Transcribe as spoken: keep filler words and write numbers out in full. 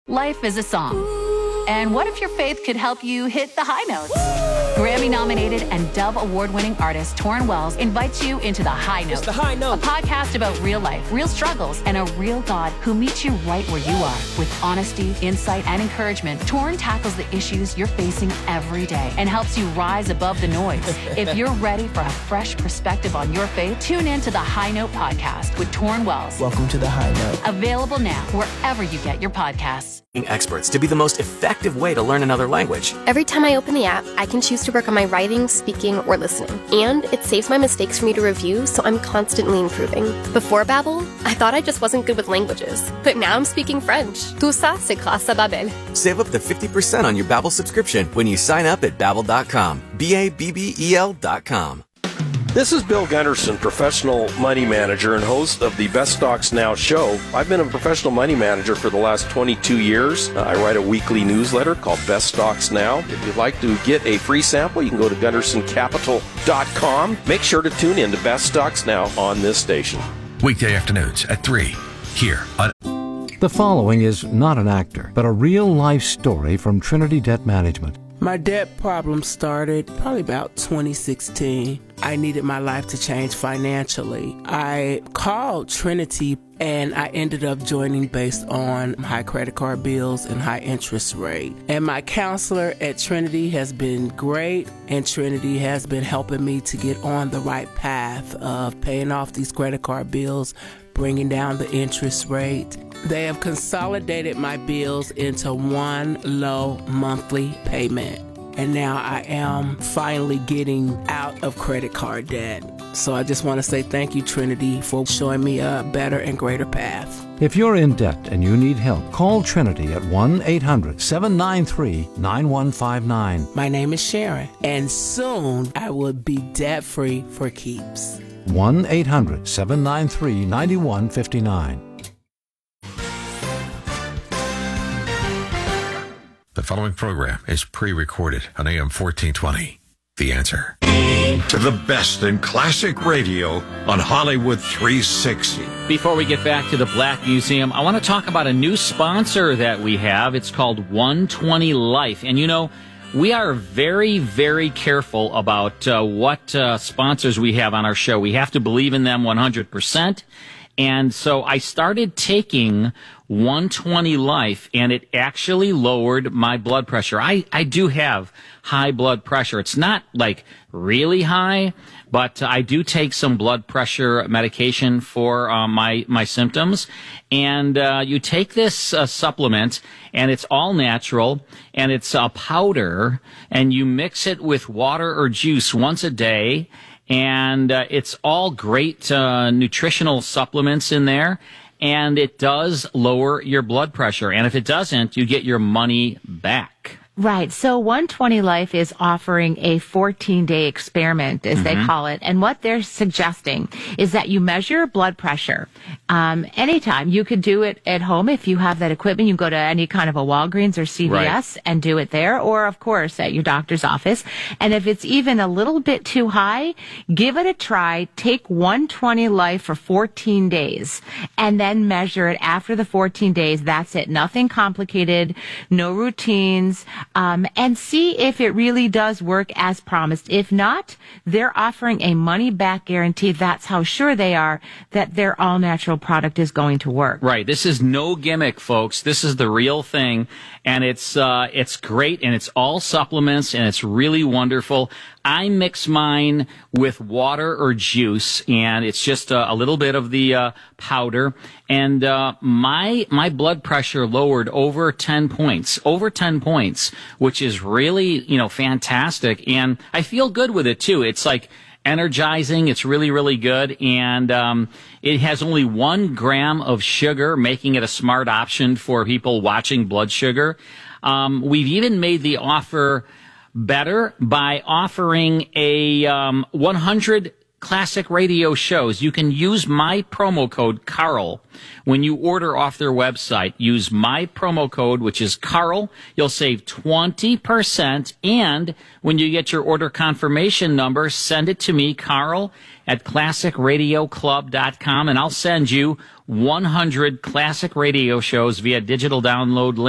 Life is a song. And what if your faith could help you hit the high notes? Grammy-nominated and Dove Award-winning artist Torrin Wells invites you into The High Note. It's The High Note. A podcast about real life, real struggles, and a real God who meets you right where you are. With honesty, insight, and encouragement, Torrin tackles the issues you're facing every day and helps you rise above the noise. If you're ready for a fresh perspective on your faith, tune in to The High Note podcast with Torrin Wells. Welcome to The High Note. Available now wherever you get your podcasts. Experts to be the most effective way to learn another language. Every time I open the app, I can choose to work on my writing, speaking, or listening. And it saves my mistakes for me to review, so I'm constantly improving. Before Babbel, I thought I just wasn't good with languages. But now I'm speaking French. Tout ça, c'est grâce à Babbel. Save up to fifty percent on your Babbel subscription when you sign up at babbel dot com. B A B B E L dot com. This is Bill Gunderson, professional money manager and host of the Best Stocks Now show. I've been a professional money manager for the last twenty-two years. Uh, I write a weekly newsletter called Best Stocks Now. If you'd like to get a free sample, you can go to gunderson capital dot com. Make sure to tune in to Best Stocks Now on this station. Weekday afternoons at three, here on... The following is not an actor, but a real-life story from Trinity Debt Management. My debt problem started probably about twenty sixteen. I needed my life to change financially. I called Trinity and I ended up joining based on high credit card bills and high interest rate. And my counselor at Trinity has been great, and Trinity has been helping me to get on the right path of paying off these credit card bills, bringing down the interest rate. They have consolidated my bills into one low monthly payment. And now I am finally getting out of credit card debt. So I just want to say thank you, Trinity, for showing me a better and greater path. If you're in debt and you need help, call Trinity at one eight hundred seven nine three nine one five nine. My name is Sharon, and soon I will be debt-free for keeps. one eight hundred seven nine three nine one five nine. The following program is pre-recorded on A M fourteen twenty. The Answer. To the best in classic radio on Hollywood three sixty. Before we get back to the Black Museum, I want to talk about a new sponsor that we have. It's called one twenty Life. And you know, we are very, very careful about uh, what uh, sponsors we have on our show. We have to believe in them one hundred percent. And so I started taking one twenty Life, and it actually lowered my blood pressure. I, I do have high blood pressure. It's not like really high, but I do take some blood pressure medication for uh, my, my symptoms. And uh, you take this uh, supplement, and it's all natural, and it's a powder, and you mix it with water or juice once a day. And uh, it's all great uh, nutritional supplements in there, and it does lower your blood pressure. And if it doesn't, you get your money back. Right. So one twenty Life is offering a fourteen-day experiment, as mm-hmm. they call it. And what they're suggesting is that you measure blood pressure um, anytime. You could do it at home if you have that equipment. You can go to any kind of a Walgreens or C V S right. and do it there, or, of course, at your doctor's office. And if it's even a little bit too high, give it a try. Take one twenty Life for fourteen days and then measure it after the fourteen days. That's it. Nothing complicated, no routines. Um, and see if it really does work as promised. If not, they're offering a money-back guarantee. That's how sure they are that their all-natural product is going to work. Right. This is no gimmick, folks. This is the real thing, and it's uh, it's great, and it's all supplements, and it's really wonderful. I mix mine with water or juice, and it's just a, a little bit of the uh, powder. And uh, my my blood pressure lowered over ten points, over ten points, which is really, you know, fantastic. And I feel good with it, too. It's like energizing. It's really, really good. And um, it has only one gram of sugar, making it a smart option for people watching blood sugar. Um, we've even made the offer better by offering a um, one hundred classic radio shows. You can use my promo code Carl when you order off their website. Use my promo code, which is Carl. You'll save twenty percent. And when you get your order confirmation number, send it to me, Carl, at classic radio club dot com, and I'll send you one hundred classic radio shows via digital download link.